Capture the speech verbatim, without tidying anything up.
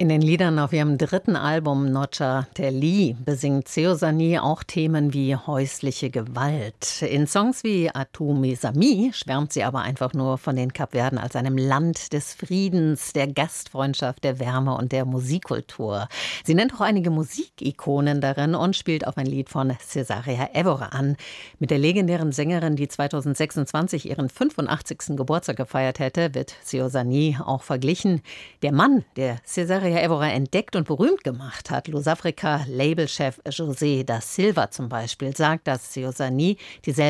In den Liedern auf ihrem dritten Album Nocha Teli besingt Seosanee auch Themen wie häusliche Gewalt. In Songs wie Atu Mesami schwärmt sie aber einfach nur von den Kapverden als einem Land des Friedens, der Gastfreundschaft, der Wärme und der Musikkultur. Sie nennt auch einige Musikikonen darin und spielt auf ein Lied von Cesaria Evora an. Mit der legendären Sängerin, die zweitausendsechsundzwanzig ihren fünfundachtzigsten Geburtstag gefeiert hätte, wird Seosanee auch verglichen. Der Mann, der Cesaria Evora entdeckt und berühmt gemacht hat, Lusafrika-Labelchef José da Silva zum Beispiel, sagt, dass Seosanee dieselbe